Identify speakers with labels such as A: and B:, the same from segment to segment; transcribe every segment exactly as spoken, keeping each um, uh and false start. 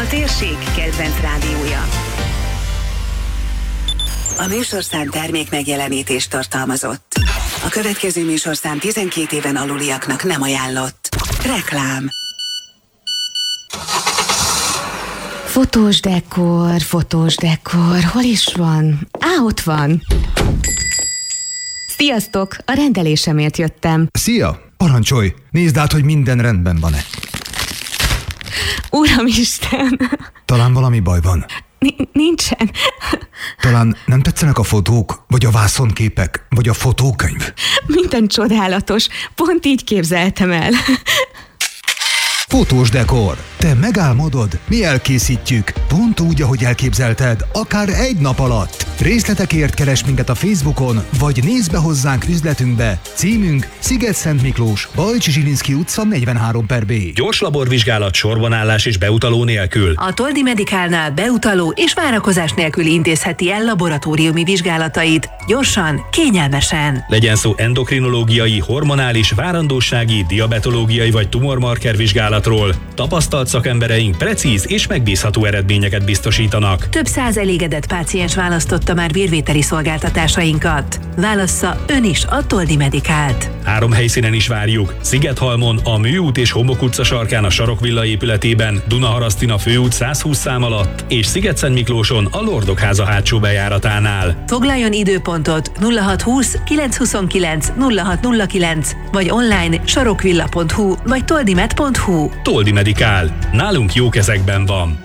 A: térség kedvenc rádiója. A műsorszám termék megjelenítést tartalmazott. A következő műsorszám tizenkét éven aluliaknak nem ajánlott. Reklám.
B: Fotós dekor, fotós dekor, hol is van? Á, ott van. Sziasztok, a rendelésemért jöttem.
C: Szia, parancsolj, nézd át, hogy minden rendben van-e.
B: Uramisten!
C: Talán valami baj van.
B: N- nincsen.
C: Talán nem tetszenek a fotók, vagy a vászonképek, vagy a fotókönyv?
B: Minden csodálatos, pont így képzeltem el.
C: Fotós dekor. Te megálmodod, mi elkészítjük. Pont úgy, ahogy elképzelted, akár egy nap alatt. Részletekért keresd minket a Facebookon, vagy nézd be hozzánk üzletünkbe. Címünk Sziget-Szent Miklós, Bajcsi Zsilinszky utca negyvenhárom per B.
D: Gyors laborvizsgálat, sorbanállás és beutaló nélkül.
A: A Toldi Medicalnál beutaló és várakozás nélkül intézheti el laboratóriumi vizsgálatait. Gyorsan, kényelmesen.
D: Legyen szó endokrinológiai, hormonális, várandósági, diabetológiai vagy tumormarker vizsgálatról. Tapasztalt szakembereink precíz és megbízható eredményeket biztosítanak.
A: Több száz elégedett páciens választotta már vérvételi szolgáltatásainkat. Válassza ön is a Toldi Medicalt.
D: Három helyszínen is várjuk. Szigethalmon, a Műút és Homok utca sarkán a Sarokvilla épületében, Dunaharasztin a Főút száz húsz szám alatt, és Sziget-Szent Miklóson a Lordok háza hátsó bejáratánál.
A: Foglaljon időpontot nulla hat húsz kilenc huszonkilenc nulla hat nulla kilenc vagy online sarokvilla pont hu vagy toldimed pont hu.
D: Toldi Medical. Nálunk jó kezekben van.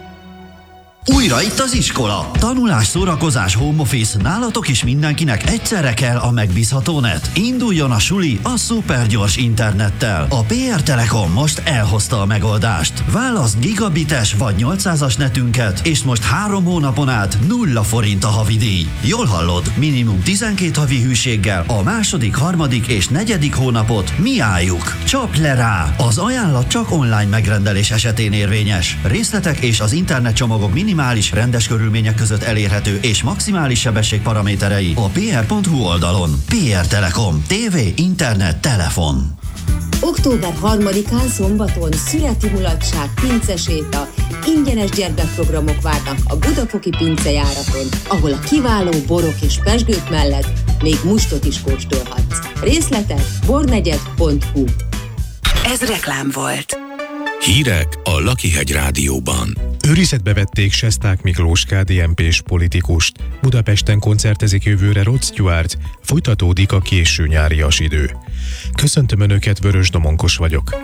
E: Újra itt az iskola. Tanulás, szórakozás, home office, nálatok is mindenkinek egyszerre kell a megbízható net. Induljon a suli a szupergyors internettel. A pé er Telekom most elhozta a megoldást. Válaszd gigabites vagy nyolcszázas netünket, és most három hónapon át nulla forint a havidíj. Jól hallod, minimum tizenkét havi hűséggel a második, harmadik és negyedik hónapot mi álljuk. Csapj le rá! Az ajánlat csak online megrendelés esetén érvényes. Részletek és az internetcsomagok minimum minimális, rendes körülmények között elérhető és maximális sebesség paraméterei a pé er pont hu oldalon. pé er Telekom. Tévé, internet, telefon.
F: október harmadikán szombaton szüreti mulatság, pinceséta, ingyenes gyermekprogramok várnak a Budafoki pincejáraton, ahol a kiváló borok és pezsgők mellett még mustot is kóstolhatsz. Részletek bornegyed pont hu.
A: Ez reklám volt.
G: Hírek a Lakihegy Rádióban.
H: Őrizetbe vették Sesták Miklós ká dé en pés politikust. Budapesten koncertezik jövőre Rod Stewart. Folytatódik a késő nyárias idő. Köszöntöm Önöket, Vörös Domonkos vagyok.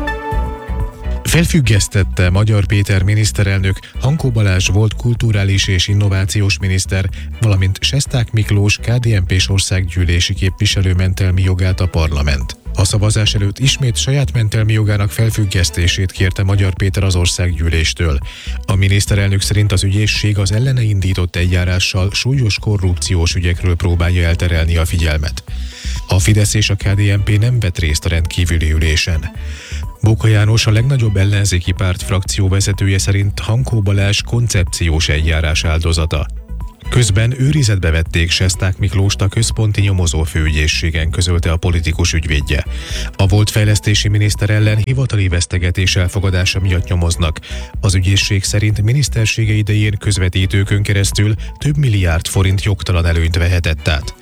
H: Felfüggesztette Magyar Péter miniszterelnök, Hankó Balázs volt kulturális és innovációs miniszter, valamint Sesták Miklós ká dé en pés országgyűlési képviselő mentelmi jogát a parlament. A szavazás előtt ismét saját mentelmi jogának felfüggesztését kérte Magyar Péter az országgyűléstől. A miniszterelnök szerint az ügyészség az ellene indított eljárással súlyos korrupciós ügyekről próbálja elterelni a figyelmet. A Fidesz és a ká dé en pé nem vett részt a rendkívüli ülésen. Bóka János, a legnagyobb ellenzéki párt frakció vezetője szerint Hankó Balázs koncepciós eljárás áldozata. Közben őrizetbe vették Sesták Miklóst a központi nyomozó főügyészségen, közölte a politikus ügyvédje. A volt fejlesztési miniszter ellen hivatali vesztegetés elfogadása miatt nyomoznak. Az ügyészség szerint minisztersége idején közvetítőkön keresztül több milliárd forint jogtalan előnyt vehetett át.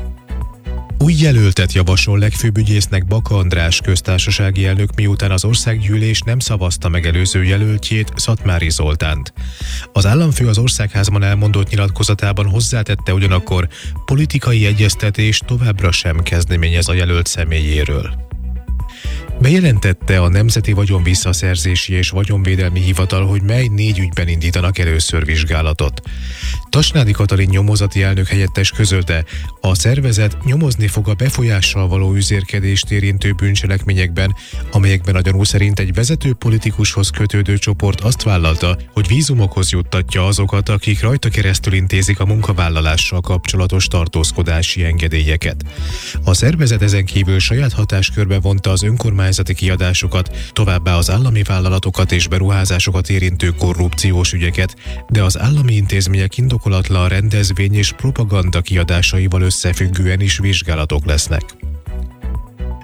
H: Új jelöltet javasol legfőbb ügyésznek Baka András köztársasági elnök, miután az országgyűlés nem szavazta meg előző jelöltjét, Szatmári Zoltánt. Az államfő az Országházban elmondott nyilatkozatában hozzátette ugyanakkor, politikai egyeztetés továbbra sem kezdeményez a jelölt személyéről. Bejelentette a Nemzeti Vagyonvisszaszerzési és Vagyonvédelmi Hivatal, hogy mely négy ügyben indítanak először vizsgálatot. Tasnádi Katalin nyomozati elnök helyettes közölte, a szervezet nyomozni fog a befolyással való üzérkedést érintő bűncselekményekben, amelyekben a gyanú szerint egy vezető politikushoz kötődő csoport azt vállalta, hogy vízumokhoz juttatja azokat, akik rajta keresztül intézik a munkavállalással kapcsolatos tartózkodási engedélyeket. A szervezet ezen kívül saját hatáskörbe vonta az önkormányzati kiadásokat, továbbá az állami vállalatokat és beruházásokat érintő korrupciós ügyeket, de az állami intézmények indokolatlan rendezvény és propaganda kiadásaival összefüggően is vizsgálatok lesznek.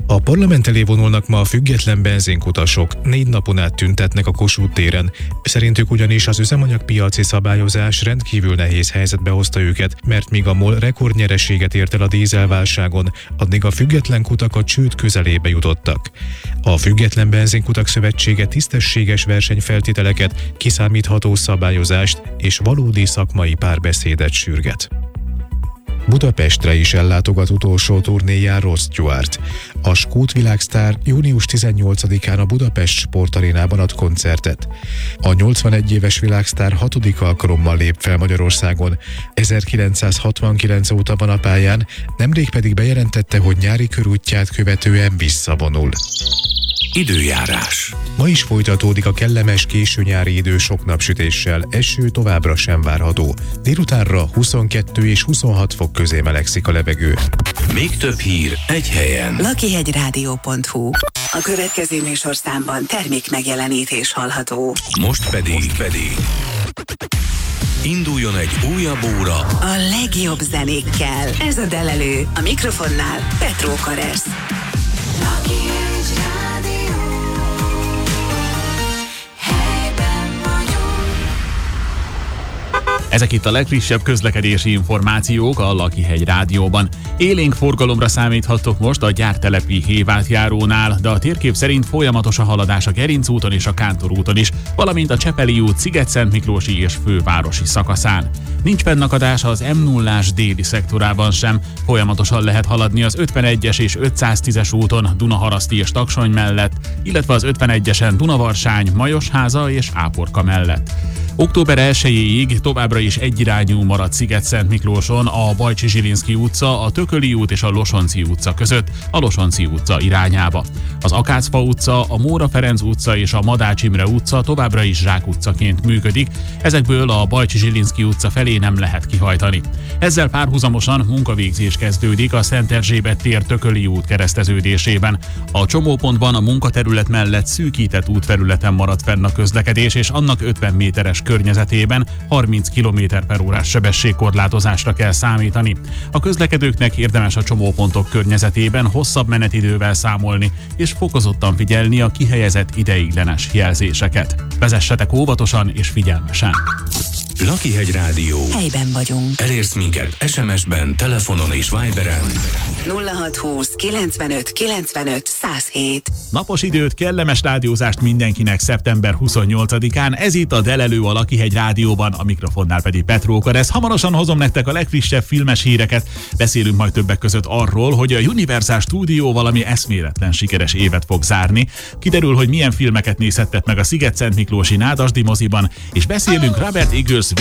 H: A parlament elé vonulnak ma a független benzinkutasok, négy napon át tüntetnek a Kossuth téren. Szerintük ugyanis az üzemanyagpiaci szabályozás rendkívül nehéz helyzetbe hozta őket, mert míg a MOL rekordnyereséget ért el a dízelválságon, addig a független kutak a csőd közelébe jutottak. A Független Benzinkutak Szövetsége tisztességes versenyfeltételeket, kiszámítható szabályozást és valódi szakmai párbeszédet sürget. Budapestre is ellátogat utolsó turnéján Rod Stewart. A skót világsztár június tizennyolcadikán a Budapest Sportarénában ad koncertet. A nyolcvanegy éves világsztár hatodik alkalommal lép fel Magyarországon. ezerkilencszázhatvankilenc óta van a pályán, nemrég pedig bejelentette, hogy nyári körútját követően visszavonul.
G: Időjárás.
H: Ma is folytatódik a kellemes későnyári idő sok napsütéssel, eső továbbra sem várható. Délutánra huszonkettő és huszonhat fok közé melegszik a levegő.
G: Még több hír egy helyen.
A: lakihegyrádió pont hu. A következő műsorszámban termék megjelenítés hallható.
G: Most pedig, Most pedig induljon egy újabb óra
A: A legjobb zenékkel. Ez a Delelő. A mikrofonnál Petró Karesz.
I: Ezek itt a legfrissebb közlekedési információk a Lakihegy Rádióban. Élénk forgalomra számíthattok most a gyártelepi Hévátjárónál, de a térkép szerint folyamatos a haladás a Gerinc úton és a Kántor úton is, valamint a Csepeli út, Sziget-Szentmiklósi és Fővárosi szakaszán. Nincs fennakadás az em nullás déli szektorában sem, folyamatosan lehet haladni az ötvenegyes és ötszáztízes úton Dunaharaszti és Taksony mellett, illetve az ötvenegyesen Dunavarsány, Majosháza és Áporka mellett. október elsejéig továbbra is egyirányú marad Sziget-Szentmiklóson a Bajcsi-Zsilinszky utca, a Tököli út és a Losonczy utca között, a Losonczy utca irányába. Az Akácfa utca, a Móra Ferenc utca és a Madács Imre utca továbbra is zsákutcaként működik, ezekből a Bajcsi-Zsilinszky utca felé nem lehet kihajtani. Ezzel párhuzamosan munkavégzés kezdődik a Szent Erzsébet tér Tököli út kereszteződésében. A csomópontban a munkaterület mellett szűkített útfelületen marad fenn a közlekedés, és annak ötven méteres környezetében harminc kilométer per órás sebességkorlátozásra kell számítani. A közlekedőknek érdemes a csomópontok környezetében hosszabb menetidővel számolni, és fokozottan figyelni a kihelyezett ideiglenes jelzéseket. Vezessetek óvatosan és figyelmesen!
G: Lakihegy Rádió.
A: Helyben vagyunk.
G: Elérsz minket es em es-ben, telefonon és Viberen.
A: nulla hat húsz kilencvenöt kilencvenöt száz hét.
I: Napos időt, kellemes rádiózást mindenkinek szeptember huszonnyolcadikán. Ez itt a Delelő a Lakihegy Rádióban, a mikrofonnál pedig Petró Karesz. Hamarosan hozom nektek a legfrissebb filmes híreket. Beszélünk majd többek között arról, hogy a Universal Studio valami eszméletlen sikeres évet fog zárni. Kiderül, hogy milyen filmeket nézhettek meg a Sziget-Szentmiklósi Nádasdy moziban, és beszélünk Robert Eagles